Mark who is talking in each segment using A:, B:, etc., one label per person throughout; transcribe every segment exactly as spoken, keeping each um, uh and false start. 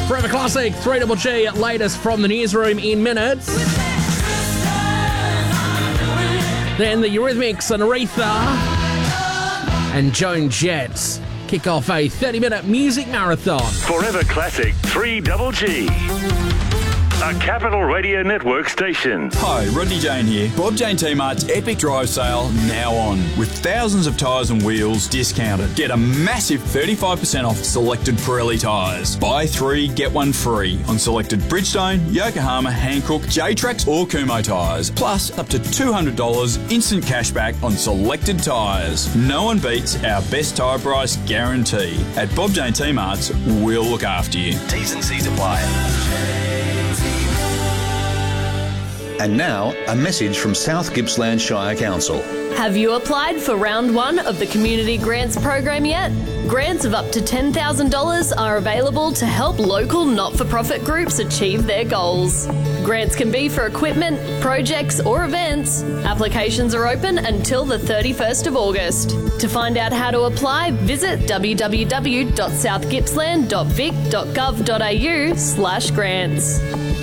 A: Forever Classic, three G G, latest from the newsroom in minutes. Then the Eurythmics and Aretha and Joan Jett kick off a thirty-minute music marathon.
B: Forever Classic, three G G. A Capital Radio Network station.
C: Hi, Rodney Jane here. Bob Jane T-Mart's Epic Drive Sale now on, with thousands of tyres and wheels discounted. Get a massive thirty-five percent off selected Pirelli tyres. Buy three, get one free on selected Bridgestone, Yokohama, Hankook, J-Trax or Kumho tyres. Plus up to two hundred dollars instant cashback on selected tyres. No one beats our best tyre price guarantee. At Bob Jane T-Mart's, we'll look after you.
D: T's and C's apply. And now, a message from South Gippsland Shire Council.
E: Have you applied for round one of the Community Grants Program yet? Grants of up to ten thousand dollars are available to help local not-for-profit groups achieve their goals. Grants can be for equipment, projects or events. Applications are open until the thirty-first of August. To find out how to apply, visit w w w dot south gippsland dot vic dot gov dot a u slash grants.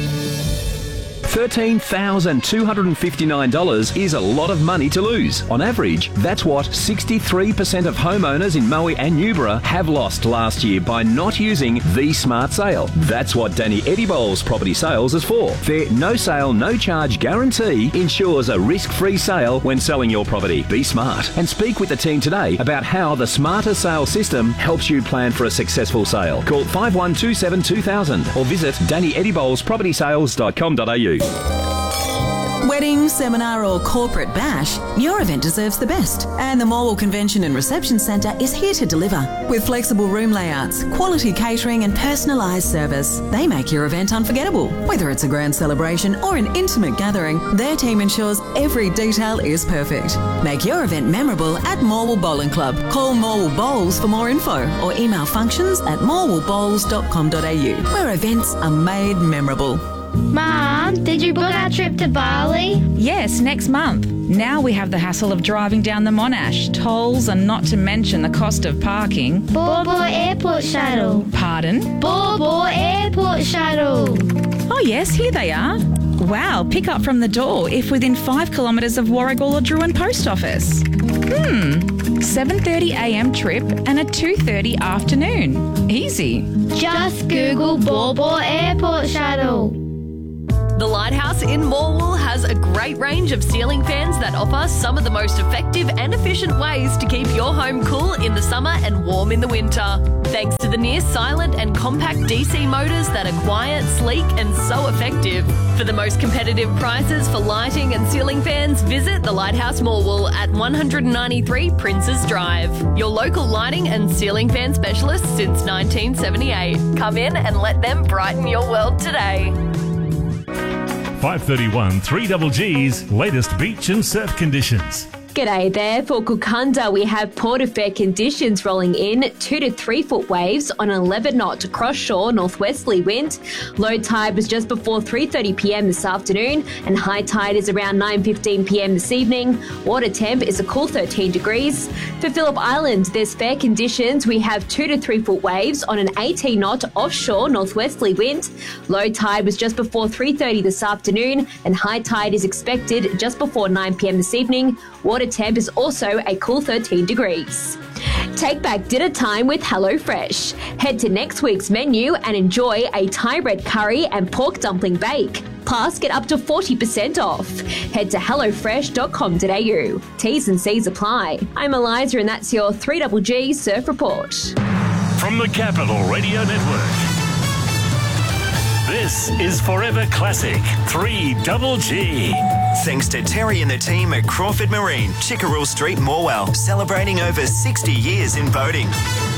F: thirteen thousand two hundred fifty-nine dollars is a lot of money to lose. On average, that's what sixty-three percent of homeowners in Moe and Newborough have lost last year by not using the Smart Sale. That's what Danny Eddie-Bowles Property Sales is for. Their no sale, no charge guarantee ensures a risk-free sale when selling your property. Be smart and speak with the team today about how the Smarter Sale system helps you plan for a successful sale. Call five one two seven two thousand or visit danny eddie bowles property sales dot com dot a u.
G: Wedding, seminar or corporate bash, your event deserves the best. And the Morwell Convention and Reception Centre is here to deliver. With flexible room layouts, quality catering and personalised service, they make your event unforgettable. Whether it's a grand celebration or an intimate gathering, their team ensures every detail is perfect. Make your event memorable at Morwell Bowling Club. Call Morwell Bowls for more info or email functions at morwell bowls dot com dot a u, where events are made memorable.
H: Mum, did you book our trip to Bali?
I: Yes, next month. Now we have the hassle of driving down the Monash, tolls and not to mention the cost of parking.
H: Baw Baw Airport Shuttle.
I: Pardon?
H: Baw Baw Airport Shuttle.
I: Oh yes, here they are. Wow, pick up from the door if within five kilometres of Warragul or Druin Post Office. Hmm, seven thirty a m trip and a two thirty afternoon. Easy.
H: Just Google Baw Baw Airport Shuttle.
E: The Lighthouse in Morwell has a great range of ceiling fans that offer some of the most effective and efficient ways to keep your home cool in the summer and warm in the winter. Thanks to the near silent and compact D C motors that are quiet, sleek and so effective. For the most competitive prices for lighting and ceiling fans, visit the Lighthouse Morwell at one ninety-three Princes Drive. Your local lighting and ceiling fan specialist since nineteen seventy-eight. Come in and let them brighten your world today.
B: five thirty-one, three G G's latest beach and surf conditions.
J: G'day there. For Kukunda, we have port fair conditions rolling in, two to three foot waves on an eleven knot cross-shore northwesterly wind. Low tide was just before three thirty p m this afternoon, and high tide is around nine fifteen p m this evening. Water temp is a cool thirteen degrees. For Phillip Island, there's fair conditions. We have two to three foot waves on an eighteen knot offshore northwesterly wind. Low tide was just before three thirty this afternoon, and high tide is expected just before nine p m this evening. Water temp is also a cool thirteen degrees. Take back dinner time with HelloFresh. Head to next week's menu and enjoy a Thai red curry and pork dumpling bake. Plus, get up to forty percent off. Head to hello fresh dot com dot a u. T's and C's apply. I'm Eliza and that's your three G G Surf Report.
B: From the Capital Radio Network, this is Forever Classic three G G.
D: Thanks to Terry and the team at Crawford Marine, Chickerell Street, Morwell, celebrating over sixty years in boating.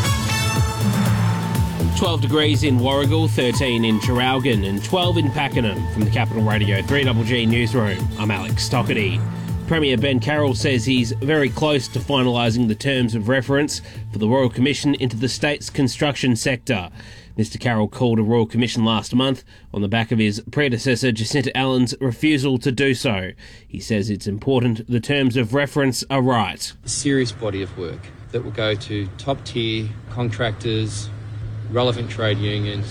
A: twelve degrees in Warragul, thirteen in Traralgon and twelve in Pakenham. From the Capital Radio three G G Newsroom, I'm Alex Stockerty. Premier Ben Carroll says he's very close to finalising the terms of reference for the Royal Commission into the state's construction sector. Mister Carroll called a Royal Commission last month on the back of his predecessor Jacinta Allen's refusal to do so. He says it's important the terms of reference are right.
K: A serious body of work that will go to top-tier contractors, relevant trade unions,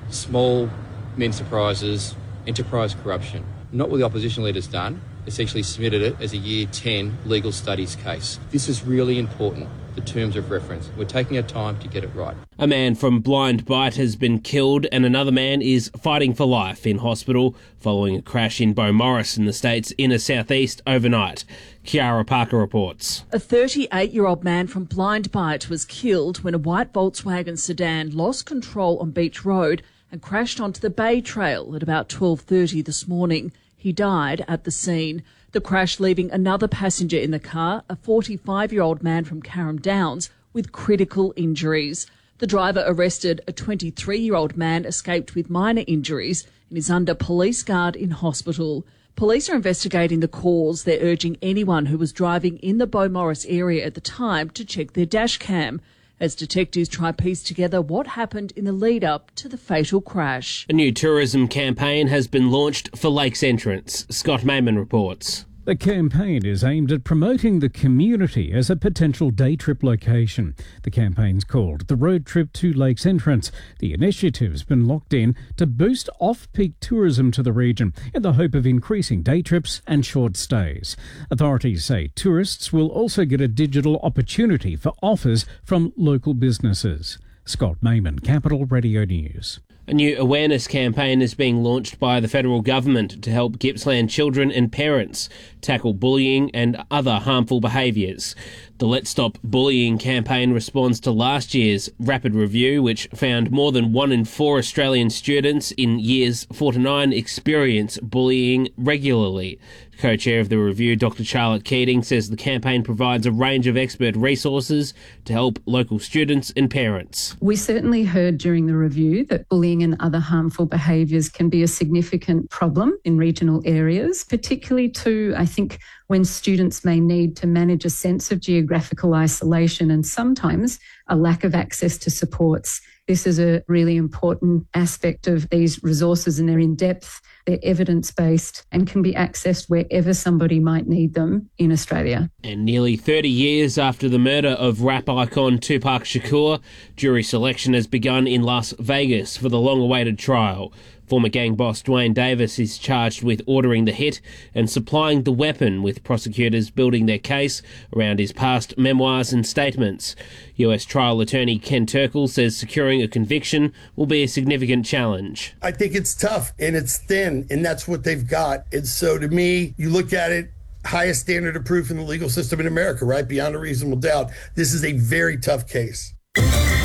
K: small enterprises, enterprise corruption. Not what the opposition leader's done, essentially submitted it as a year ten legal studies case. This is really important, the terms of reference. We're taking our time to get it right.
A: A man from Blind Bite has been killed and another man is fighting for life in hospital following a crash in Beaumaris in the state's inner southeast overnight. Kiara Parker reports.
L: A thirty-eight-year-old man from Blind Bite was killed when a white Volkswagen sedan lost control on Beach Road and crashed onto the Bay Trail at about twelve thirty this morning. He died at the scene. The crash leaving another passenger in the car, a forty-five-year-old man from Carrum Downs, with critical injuries. The driver, arrested, a twenty-three-year-old man, escaped with minor injuries and is under police guard in hospital. Police are investigating the cause. They're urging anyone who was driving in the Beaumaris area at the time to check their dash cam, as detectives try to piece together what happened in the lead-up to the fatal crash.
A: A new tourism campaign has been launched for Lakes Entrance. Scott Mayman reports.
M: The campaign is aimed at promoting the community as a potential day trip location. The campaign's called The Road Trip to Lakes Entrance. The initiative's been locked in to boost off-peak tourism to the region in the hope of increasing day trips and short stays. Authorities say tourists will also get a digital opportunity for offers from local businesses. Scott Mayman, Capital Radio News.
A: A new awareness campaign is being launched by the federal government to help Gippsland children and parents tackle bullying and other harmful behaviours. The Let's Stop Bullying campaign responds to last year's rapid review, which found more than one in four Australian students in years four to nine experience bullying regularly. Co-chair of the review, Doctor Charlotte Keating, says the campaign provides a range of expert resources to help local students and parents.
N: We certainly heard during the review that bullying and other harmful behaviours can be a significant problem in regional areas, particularly too, I think, when students may need to manage a sense of geographical isolation and sometimes a lack of access to supports. This is a really important aspect of these resources, and they're in depth, they're evidence-based and can be accessed wherever somebody might need them in Australia.
A: And nearly thirty years after the murder of rap icon Tupac Shakur, jury selection has begun in Las Vegas for the long-awaited trial. Former gang boss Dwayne Davis is charged with ordering the hit and supplying the weapon, with prosecutors building their case around his past memoirs and statements. U S trial attorney Ken Turkle says securing a conviction will be a significant challenge.
O: I think it's tough and it's thin, and that's what they've got. And so to me, you look at it, highest standard of proof in the legal system in America, right? Beyond a reasonable doubt. This is a very tough case.